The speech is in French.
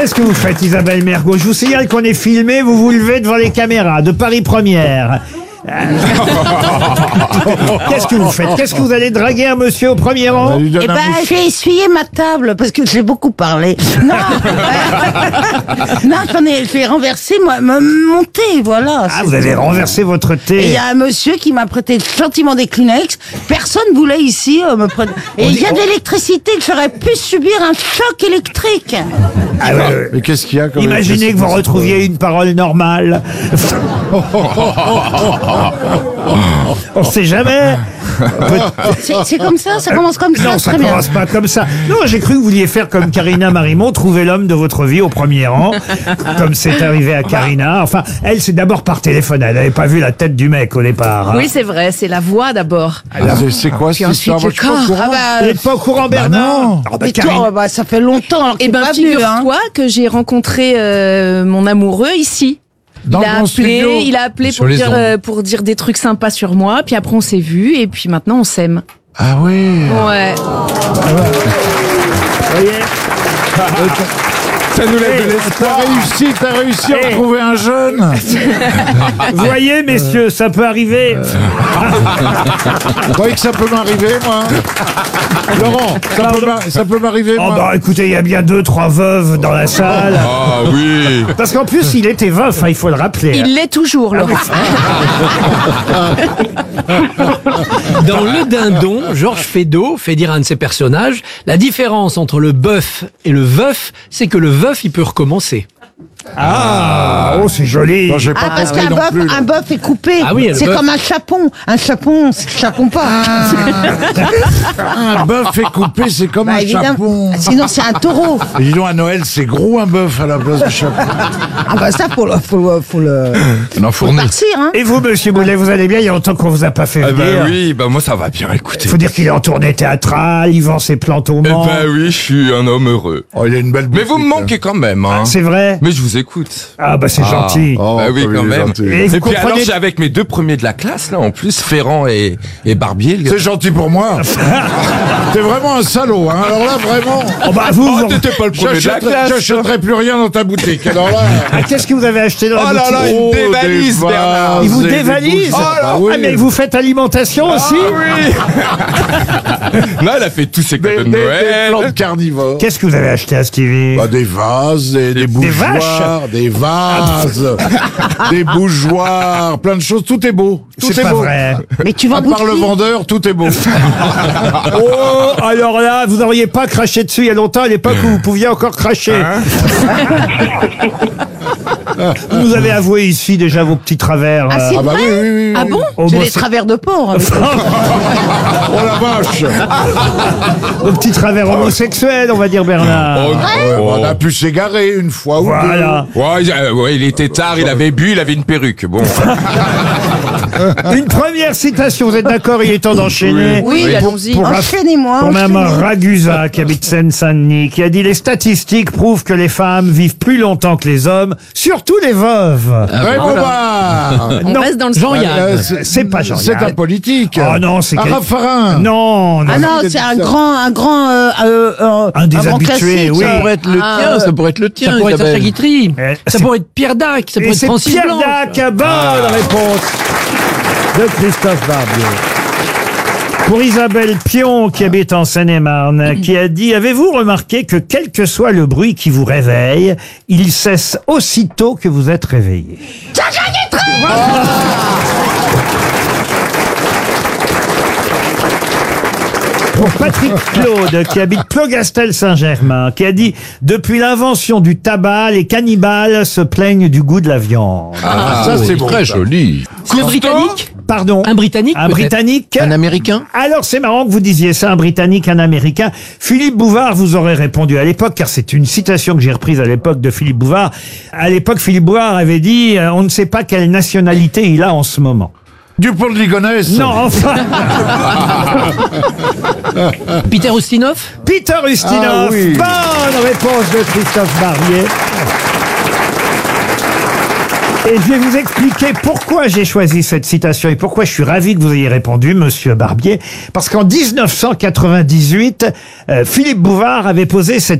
Qu'est-ce que vous faites, Isabelle Mergo? Je vous signale qu'on est filmé, vous vous levez devant les caméras de Paris Première. Qu'est-ce que vous faites? Qu'est-ce que vous allez draguer un monsieur au premier rang? Eh ben, j'ai essuyé ma table parce que j'ai beaucoup parlé. Non, non, je vais renverser mon thé, voilà. Ah, vous avez renversé votre Et thé. il y a un monsieur qui m'a prêté gentiment des Kleenex. Personne voulait ici me prêter. Et il y a de l'électricité, j'aurais pu subir un choc électrique. Ah, Mais qu'est-ce qu'il y a comme imaginez que vous retrouviez une parole normale. On sait jamais. C'est comme ça commence comme ça. Non, ça très bien. commence pas comme ça. Non, j'ai cru que vous vouliez faire comme Karina Marimont, trouver l'homme de votre vie au premier rang, comme c'est arrivé à Karina. Enfin, elle, c'est d'abord par téléphone. Elle n'avait pas vu la tête du mec au départ. Hein. Oui, c'est vrai, c'est la voix d'abord. C'est quoi cette ensuite, histoire? Moi, le je suis pas au corps. courant. Vous n'êtes pas au courant, Bernard? non. Ah, bah, Mais Karine- toi, ça fait longtemps alors que Eh t'es ben, pas venu, hein. figure-toi que j'ai rencontré mon amoureux ici. Dans mon studio. Il a appelé Sur les pour dire des trucs sympas sur moi, puis après on s'est vus, et puis maintenant on s'aime. Ah oui. Ouais. Vous voyez Ça nous lève de l'espoir. T'as réussi à trouver un jeune. Vous voyez, messieurs, ça peut arriver. Vous croyez que ça peut m'arriver, moi? Laurent, ça peut m'arriver, Oh moi? bah écoutez, il y a bien 2-3 veuves dans la salle. Ah oui. Parce qu'en plus, il était veuf, hein, il faut le rappeler. Il l'est toujours, Laurent. Dans Le Dindon, Georges Feydeau fait dire à un de ses personnages, la différence entre le bœuf et le veuf, c'est que le veuf, il peut recommencer. Ah, oh, c'est joli. Non, j'ai pas Ah, parce compris qu'un non plus, là. bœuf est coupé. Ah oui, le c'est bœuf. comme un chapon. Un chapon, c'est chapon pas. Un bœuf est coupé, c'est comme Bah, un évidemment. chapon. Sinon, c'est un taureau. Et dis donc, à Noël, c'est gros un bœuf à la place du chapon. Ah bah ça, faut le farcir, hein. Et vous, monsieur Boulet, vous allez bien? Il y a longtemps qu'on vous a pas fait Eh venir. ben oui, ben moi ça va bien, écoutez. Il faut dire qu'il est en tournée théâtrale, il vend ses plantes au Eh Mans. ben oui, je suis un homme heureux. Oh, il a une belle Mais vous me boutique, manquez quand même, hein. C'est vrai? Mais je vous écoute. Ah bah c'est gentil. Oh, bah oui, comme quand il est même. gentil. Et vous Et puis alors, comprenez- j'ai avec mes deux premiers de la classe, là, en plus, Ferrand et Barbier. le gars. C'est gentil pour moi. T'es vraiment un salaud, hein. Alors là, vraiment. Oh bah vous, Oh, vous- t'étais pas le premier de la classe. J'achèterai plus rien dans ta boutique. Alors là. Ah, qu'est-ce que vous avez acheté dans la Oh là boutique? là, il Oh, dévalise, des Bernard. vases Il vous et des dévalise? bougies. Ah, oui. Ah, mais vous faites alimentation aussi? Oui. Non, elle a fait tous ses Des cadeaux de Noël. plantes carnivores. Qu'est-ce que vous avez acheté à Stevie? Bah, des vases, des bougeoirs, des vases, des bougeoirs, plein de choses. Tout est beau. Tout C'est est pas beau. vrai. Mais tu vas À part le vendeur, tout est beau. Oh, alors là, vous n'auriez pas craché dessus il y a longtemps, à l'époque où vous pouviez encore cracher. Vous nous avez avoué ici déjà vos petits travers. Ah, c'est Ah bah vrai. oui, oui, oui. Ah bon? Oh, C'est bon, des c'est- travers de porc. Hein. Oh la vache. vos petits travers homosexuels, on va dire, Bernard. Oh, oh. On a pu s'égarer une fois ou Voilà. Ouais, il était tard, il avait bu, il avait une perruque. Bon. Une première citation, vous êtes d'accord? Il est temps d'enchaîner. Oui, allons-y. Enchaînez-moi. Pour Mme enchaînez. Ragusa, qui habite Seine-Saint-Denis, qui a dit « Les statistiques prouvent que les femmes vivent plus longtemps que les hommes, surtout les veuves. deux. Ouais, Bobard. On Non, reste dans le Jean-Yann. C'est pas Jean-Yann. C'est un politique. Oh non, c'est un quel- Raffarin. Non, non. Ah non, il a c'est dit un ça. grand, Un des grand habitués, classique, oui. ça. Ça pourrait être le tien, ça pourrait être le tien. Ça pourrait être Sacha Isabelle. Guitry. Eh, Ça c'est- pourrait être Pierre Dac. Ça pourrait Et être c'est Francis Pierre Blanche. Dac, bonne réponse de Christophe Barbier. Pour Isabelle Pion, qui habite en Seine-et-Marne, qui a dit « Avez-vous remarqué que quel que soit le bruit qui vous réveille, il cesse aussitôt que vous êtes réveillé ?» Pour Patrick Claude, qui habite Plogastel-Saint-Germain, qui a dit « Depuis l'invention du tabac, les cannibales se plaignent du goût de la viande. Ah, ça c'est bon. Très joli. C'est un Britannique » Pardon. Un Britannique Un peut-être. Britannique. Un Américain? Alors c'est marrant que vous disiez ça, un Britannique, un Américain. Philippe Bouvard vous aurait répondu à l'époque, car c'est une citation que j'ai reprise à l'époque de Philippe Bouvard. À l'époque, Philippe Bouvard avait dit « On ne sait pas quelle nationalité il a en ce moment. Dupont de Ligonnès. » Non, enfin, Peter Ustinov. Peter Ustinov. Ah oui. Bonne réponse de Christophe Barbier. Et je vais vous expliquer pourquoi j'ai choisi cette citation et pourquoi je suis ravi que vous ayez répondu, monsieur Barbier. Parce qu'en 1998, Philippe Bouvard avait posé cette